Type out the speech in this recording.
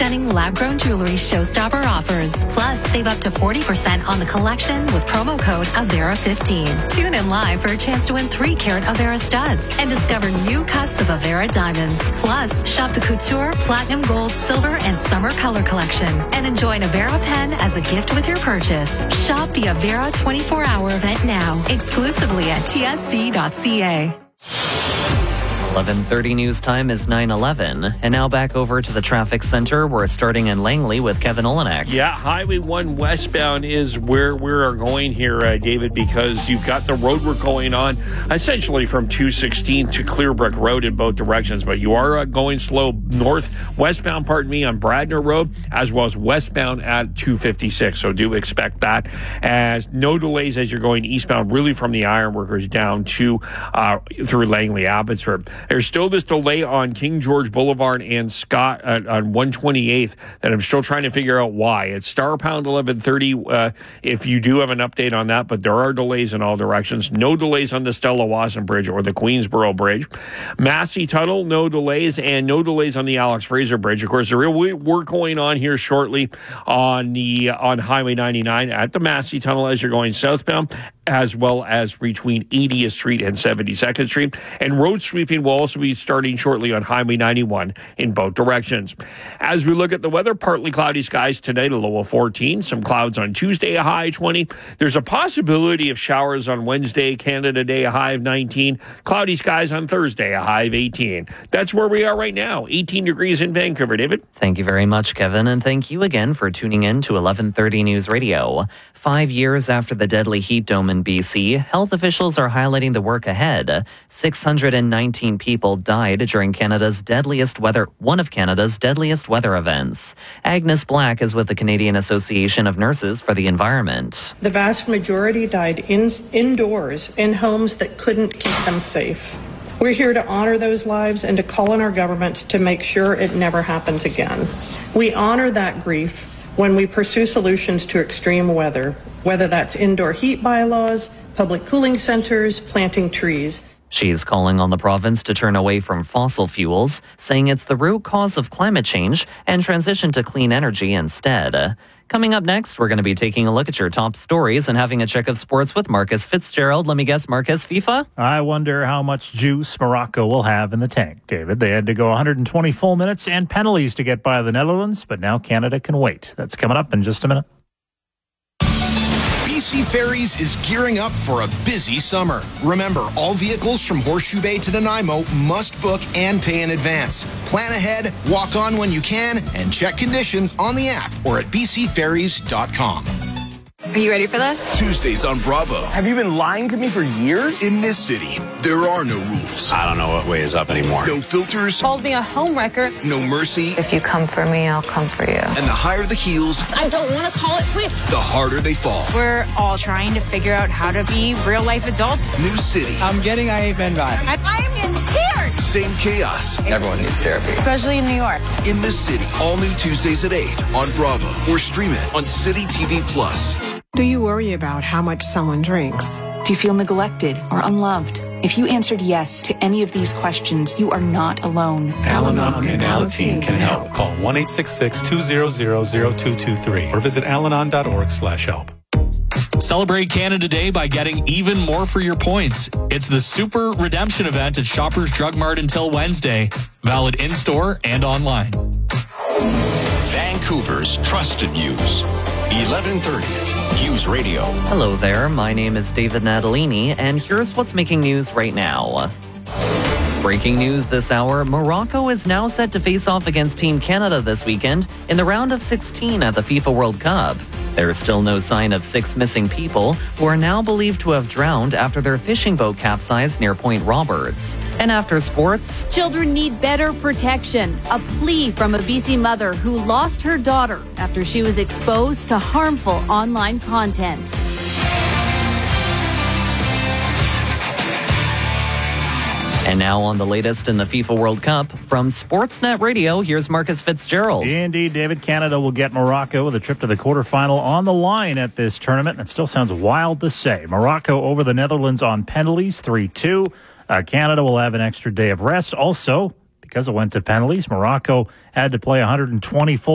stunning lab-grown jewelry showstopper offers. Plus, save up to 40% on the collection with promo code Avera15. Tune in live for a chance to win 3-carat Avera studs and discover new cuts of Avera diamonds. Plus, shop the Couture, Platinum Gold, Silver, and Summer Color collection and enjoy an Avera pen as a gift with your purchase. Shop the Avera 24-hour event now, exclusively at tsc.ca. 11:30 news time is 9:11. And now back over to the traffic center. We're starting in Langley with Kevin Olenek. Yeah, Highway 1 westbound is where we are going here, David, because you've got the road work going on essentially from 216 to Clearbrook Road in both directions. But you are going slow westbound, on Bradner Road, as well as westbound at 256. So do expect that. As no delays as you're going eastbound, really from the Ironworkers down to through Langley, Abbotsford. There's still this delay on King George Boulevard and Scott on 128th that I'm still trying to figure out why. It's star pound 1130 if you do have an update on that, but there are delays in all directions. No delays on the Stella Wasson Bridge or the Queensboro Bridge. Massey Tuttle, no delays, and no delays on the Alex Fraser Bridge. Of course, there will work going on here shortly on Highway 99 at the Massey Tunnel as you're going southbound, as well as between 80th Street and 72nd Street. And road sweeping will also be starting shortly on Highway 91 in both directions. As we look at the weather, partly cloudy skies tonight, a low of 14. Some clouds on Tuesday, a high 20. There's a possibility of showers on Wednesday, Canada Day, a high of 19. Cloudy skies on Thursday, a high of 18. That's where we are right now, 18 degrees in Vancouver. David? Thank you very much, Kevin, and thank you again for tuning in to 1130 News Radio. 5 years after the deadly heat dome in BC, health officials are highlighting the work ahead. 619 people died during one of Canada's deadliest weather events. Agnes Black is with the Canadian Association of Nurses for the Environment. The vast majority died indoors in homes that couldn't keep them safe. We're here to honor those lives and to call on our governments to make sure it never happens again. We honor that grief when we pursue solutions to extreme weather, whether that's indoor heat bylaws, public cooling centers, planting trees. She's calling on the province to turn away from fossil fuels, saying it's the root cause of climate change and transition to clean energy instead. Coming up next, we're going to be taking a look at your top stories and having a check of sports with Marcus Fitzgerald. Let me guess, Marcus, FIFA? I wonder how much juice Morocco will have in the tank, David. They had to go 120 full minutes and penalties to get by the Netherlands, but now Canada can wait. That's coming up in just a minute. BC Ferries is gearing up for a busy summer. Remember, all vehicles from Horseshoe Bay to Nanaimo must book and pay in advance. Plan ahead, walk on when you can, and check conditions on the app or at bcferries.com. Are you ready for this? Tuesdays on Bravo. Have you been lying to me for years? In this city, there are no rules. I don't know what way is up anymore. No filters. Called me a homewrecker. No mercy. If you come for me, I'll come for you. And the higher the heels, I don't want to call it quits. the harder they fall. We're all trying to figure out how to be real-life adults. New city. I'm getting I Ain't Been Bad. I'm in tears! Same chaos. Everyone needs therapy. Especially in New York. In this city. All new Tuesdays at 8 on Bravo. Or stream it on City TV Plus. Do you worry about how much someone drinks? Do you feel neglected or unloved? If you answered yes to any of these questions, you are not alone. Al-Anon and Alateen can help. Call 1-866-200-0223 or visit alanon.org/help. Celebrate Canada Day by getting even more for your points. It's the Super Redemption event at Shoppers Drug Mart until Wednesday. Valid in-store and online. Vancouver's trusted news. 1130 News Radio. Hello there, my name is David Natalini, and here's what's making news right now. Breaking news this hour, Morocco is now set to face off against Team Canada this weekend in the round of 16 at the FIFA World Cup. There is still no sign of 6 missing people who are now believed to have drowned after their fishing boat capsized near Point Roberts. And after sports, children need better protection. A plea from a BC mother who lost her daughter after she was exposed to harmful online content. And now on the latest in the FIFA World Cup, from Sportsnet Radio, here's Marcus Fitzgerald. Indeed, David, Canada will get Morocco with a trip to the quarterfinal on the line at this tournament. It still sounds wild to say. Morocco over the Netherlands on penalties, 3-2. Canada will have an extra day of rest. Also, because it went to penalties, Morocco had to play 120 full